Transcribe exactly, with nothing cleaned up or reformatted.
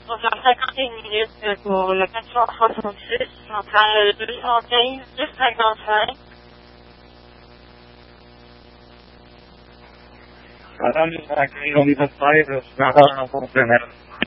On va faire cinquante et une minutes pour le quatre cent soixante-six, centrale deux cent quinze, dix cinquante-cinq. Madame, accueil, on est de faire, standard en fonctionnel.